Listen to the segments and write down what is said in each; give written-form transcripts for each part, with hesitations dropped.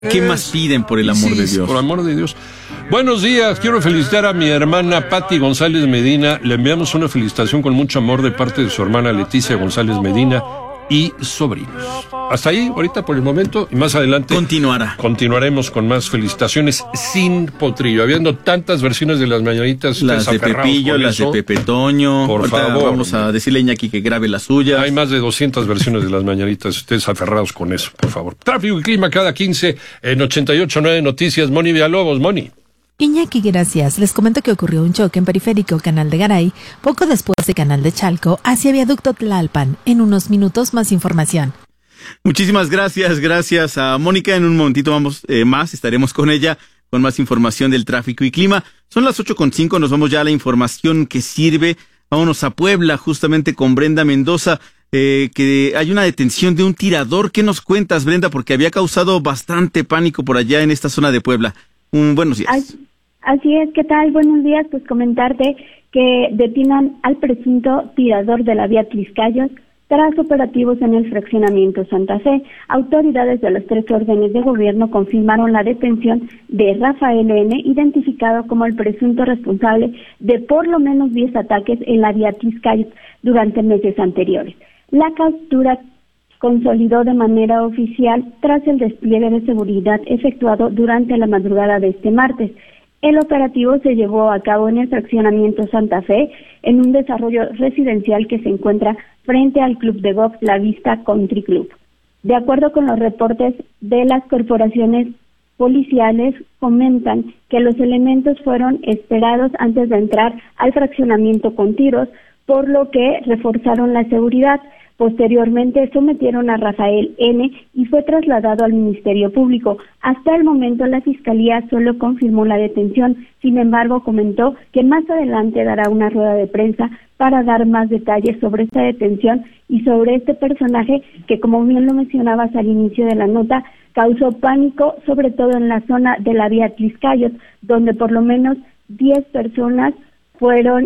¿Qué más piden, por el amor de Dios? Por amor de Dios. Buenos días, quiero felicitar a mi hermana Patti González Medina. Le enviamos una felicitación con mucho amor de parte de su hermana Leticia González Medina y sobrinos. Hasta ahí, ahorita por el momento, y más adelante continuaremos con más felicitaciones sin potrillo, habiendo tantas versiones de las mañanitas. Las de Pepillo, las de Pepe Toño. Por favor. Vamos a decirle a Iñaki que grabe las suyas. Hay más de 200 versiones de las mañanitas, ustedes aferrados con eso, por favor. Tráfico y clima cada 15 en 88.9 Noticias. Moni Villalobos, Moni. Iñaki, gracias. Les comento que ocurrió un choque en Periférico Canal de Garay, poco después de Canal de Chalco, hacia Viaducto Tlalpan. En unos minutos más información. Muchísimas gracias a Mónica. En un momentito estaremos con ella con más información del tráfico y clima. Son las 8:05, nos vamos ya a la información que sirve. Vámonos a Puebla, justamente con Brenda Mendoza, que hay una detención de un tirador. ¿Qué nos cuentas, Brenda? Porque había causado bastante pánico por allá en esta zona de Puebla. Buenos días. Así es, ¿qué tal? Buenos días, pues comentarte que detienen al presunto tirador de la vía Tliscayos tras operativos en el fraccionamiento Santa Fe. Autoridades de los 3 órdenes de gobierno confirmaron la detención de Rafael N., identificado como el presunto responsable de por lo menos 10 ataques en la vía Tliscayos durante meses anteriores. La captura consolidó de manera oficial tras el despliegue de seguridad efectuado durante la madrugada de este martes. El operativo se llevó a cabo en el fraccionamiento Santa Fe, en un desarrollo residencial que se encuentra frente al club de golf La Vista Country Club. De acuerdo con los reportes de las corporaciones policiales, comentan que los elementos fueron esperados antes de entrar al fraccionamiento con tiros, por lo que reforzaron la seguridad. Posteriormente sometieron a Rafael N. y fue trasladado al Ministerio Público. Hasta el momento la Fiscalía solo confirmó la detención, sin embargo comentó que más adelante dará una rueda de prensa para dar más detalles sobre esta detención y sobre este personaje que, como bien lo mencionabas al inicio de la nota, causó pánico, sobre todo en la zona de la vía Tliscayos, donde por lo menos 10 personas fueron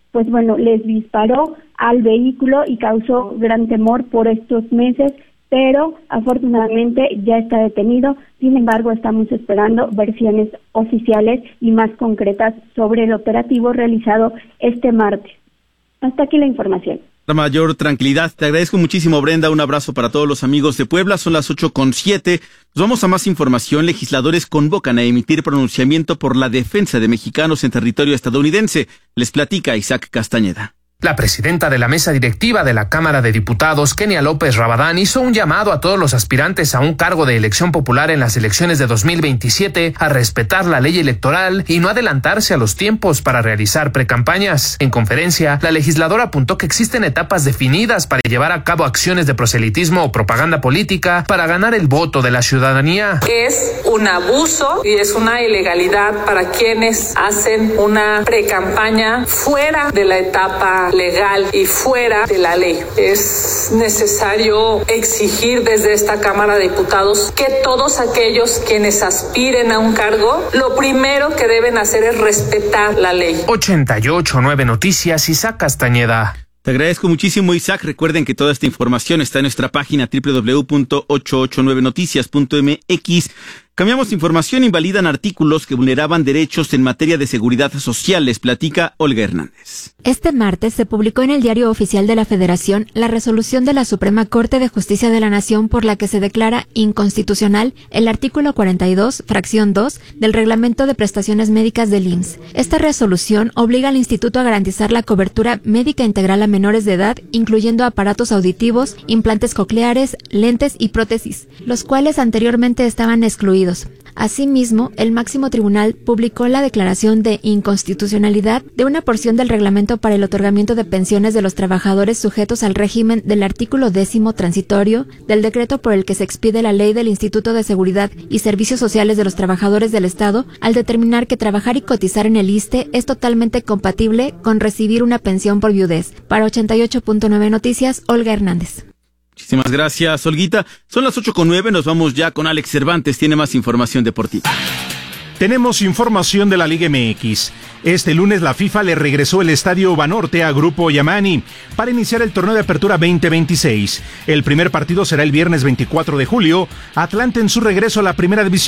les disparó al vehículo y causó gran temor por estos meses, pero afortunadamente ya está detenido. Sin embargo, estamos esperando versiones oficiales y más concretas sobre el operativo realizado este martes. Hasta aquí la información. La mayor tranquilidad. Te agradezco muchísimo, Brenda. Un abrazo para todos los amigos de Puebla. Son las 8:07. Nos vamos a más información. Legisladores convocan a emitir pronunciamiento por la defensa de mexicanos en territorio estadounidense. Les platica Isaac Castañeda. La presidenta de la mesa directiva de la Cámara de Diputados, Kenia López Rabadán, hizo un llamado a todos los aspirantes a un cargo de elección popular en las elecciones de 2027 a respetar la ley electoral y no adelantarse a los tiempos para realizar precampañas. En conferencia, la legisladora apuntó que existen etapas definidas para llevar a cabo acciones de proselitismo o propaganda política para ganar el voto de la ciudadanía. Es un abuso y es una ilegalidad para quienes hacen una precampaña fuera de la etapa legal y fuera de la ley. Es necesario exigir desde esta Cámara de Diputados que todos aquellos quienes aspiren a un cargo, lo primero que deben hacer es respetar la ley. 88.9 Noticias, Isaac Castañeda. Te agradezco muchísimo, Isaac. Recuerden que toda esta información está en nuestra página www.889noticias.mx. Cambiamos información. Invalidan artículos que vulneraban derechos en materia de seguridad social. Les platica Olga Hernández. Este martes se publicó en el Diario Oficial de la Federación la resolución de la Suprema Corte de Justicia de la Nación por la que se declara inconstitucional el artículo 42, fracción 2, del Reglamento de Prestaciones Médicas del IMSS. Esta resolución obliga al Instituto a garantizar la cobertura médica integral a menores de edad, incluyendo aparatos auditivos, implantes cocleares, lentes y prótesis, los cuales anteriormente estaban excluidos. Asimismo, el máximo tribunal publicó la declaración de inconstitucionalidad de una porción del reglamento para el otorgamiento de pensiones de los trabajadores sujetos al régimen del artículo 10º transitorio del decreto por el que se expide la ley del Instituto de Seguridad y Servicios Sociales de los Trabajadores del Estado, al determinar que trabajar y cotizar en el ISSSTE es totalmente compatible con recibir una pensión por viudez. Para 88.9 Noticias, Olga Hernández. Muchísimas gracias, Olguita. Son las 8:09, nos vamos ya con Alex Cervantes, tiene más información deportiva. Tenemos información de la Liga MX. Este lunes la FIFA le regresó el Estadio Banorte a Grupo Yamani para iniciar el torneo de apertura 2026. El primer partido será el viernes 24 de julio. Atlante en su regreso a la primera división